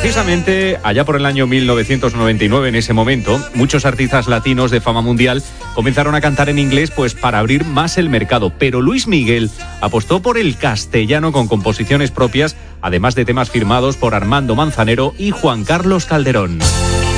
precisamente allá por el año 1999, en ese momento, muchos artistas latinos de fama mundial comenzaron a cantar en inglés pues para abrir más el mercado. Pero Luis Miguel apostó por el castellano con composiciones propias, además de temas firmados por Armando Manzanero y Juan Carlos Calderón.